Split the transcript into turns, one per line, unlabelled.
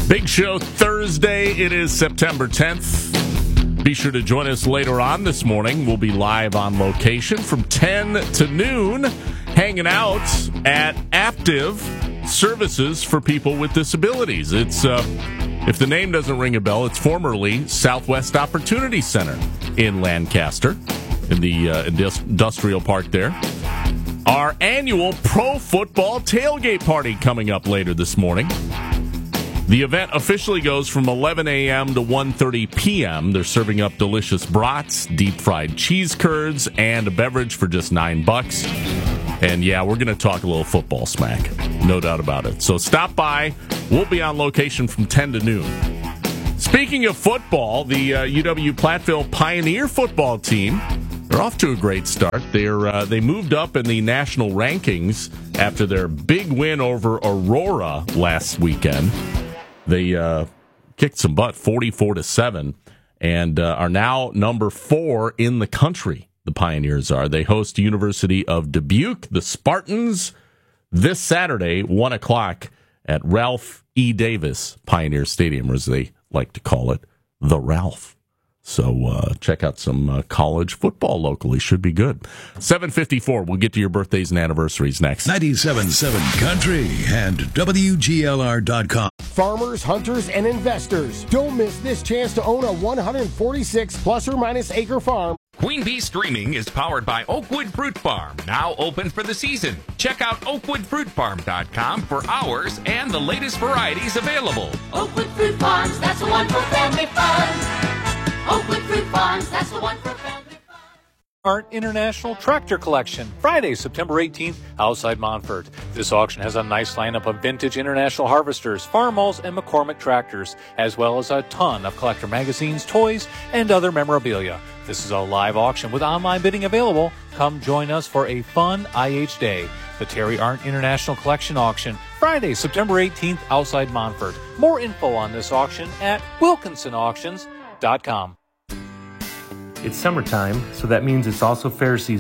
Big Show Thursday. It is September 10th. Be sure to join us later on this morning. We'll be live on location from 10 to noon, hanging out at Aptive Services for People with Disabilities. It's, if the name doesn't ring a bell, it's formerly Southwest Opportunity Center in Lancaster, in the industrial park there. Our annual Pro Football Tailgate Party coming up later this morning. The event officially goes from 11 a.m. to 1:30 p.m. They're serving up delicious brats, deep-fried cheese curds, and a beverage for just $9. And, yeah, we're going to talk a little football smack. No doubt about it. So stop by. We'll be on location from 10 to noon. Speaking of football, the UW-Platteville Pioneer football team, they're off to a great start. They moved up in the national rankings after their big win over Aurora last weekend. They kicked some butt, 44-7, and are now number 4 in the country. The Pioneers are. They host University of Dubuque, the Spartans, this Saturday, 1 o'clock at Ralph E. Davis Pioneer Stadium, or as they like to call it, the Ralph. So check out some college football locally. Should be good. 7:54. We'll get to your birthdays and anniversaries next.
97.7 Country and WGLR.com.
Farmers, hunters, and investors, don't miss this chance to own a 146 plus or minus acre farm.
Queen Bee Streaming is powered by Oakwood Fruit Farm, now open for the season. Check out oakwoodfruitfarm.com for hours and the latest varieties available.
Oakwood Fruit Farms, that's the one for family fun. Oakwood Fruit Farms, that's the one for family fun.
Art International Tractor Collection, Friday, September 18th, outside Montfort. This auction has a nice lineup of vintage International Harvesters, Farmalls, and McCormick tractors, as well as a ton of collector magazines, toys, and other memorabilia. This is a live auction with online bidding available. Come join us for a fun IH Day. The Terry Arndt International Collection Auction, Friday, September 18th, outside Montfort. More info on this auction at wilkinsonauctions.com.
It's summertime, so that means it's also fair season.